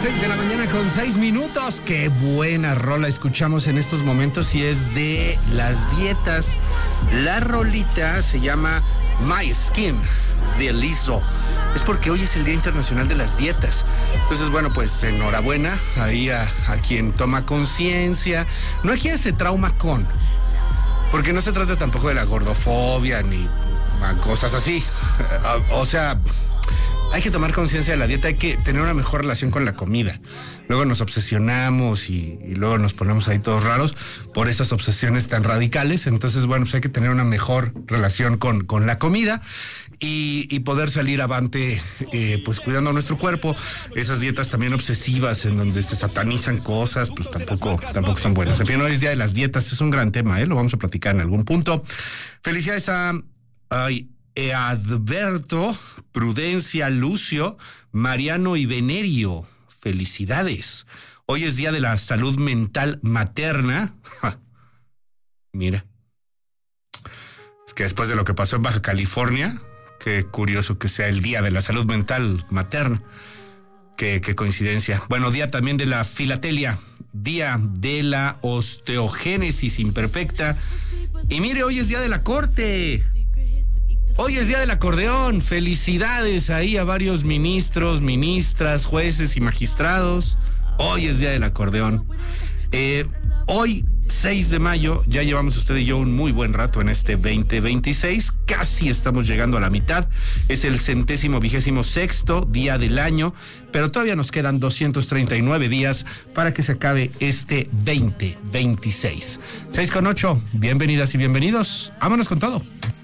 6:06 a.m. Qué buena rola escuchamos en estos momentos y es de las dietas. La rolita se llama My Skin de Lizzo. Es porque hoy es el Día Internacional de las Dietas. Entonces, bueno, pues enhorabuena ahí a quien toma conciencia. No hay quien se trauma con, porque no se trata tampoco de la gordofobia ni cosas así. O sea, hay que tomar conciencia de la dieta, hay que tener una mejor relación con la comida. Luego nos obsesionamos y luego nos ponemos ahí todos raros por esas obsesiones tan radicales. Entonces, bueno, pues hay que tener una mejor relación con la comida y poder salir avante, pues cuidando nuestro cuerpo. Esas dietas también obsesivas en donde se satanizan cosas, pues tampoco son buenas. En fin, hoy es Día de las Dietas, es un gran tema, lo vamos a platicar en algún punto. Felicidades a Adberto, Prudencia, Lucio, Mariano y Venerio. Felicidades. Hoy es Día de la Salud Mental Materna. Mira. Es que después de lo que pasó en Baja California, qué curioso que sea el Día de la Salud Mental Materna. Qué coincidencia. Bueno, día también de la filatelia, día de la osteogénesis imperfecta. Y mire, hoy es Día de la Corte. Hoy es Día del Acordeón. Felicidades ahí a varios ministros, ministras, jueces y magistrados. Hoy es Día del Acordeón. Hoy, 6 de mayo, ya llevamos usted y yo un muy buen rato en este 2026. Casi estamos llegando a la mitad. Es el 126º día del año, pero todavía nos quedan 239 días para que se acabe este 2026. 6:08. Bienvenidas y bienvenidos. Vámonos con todo.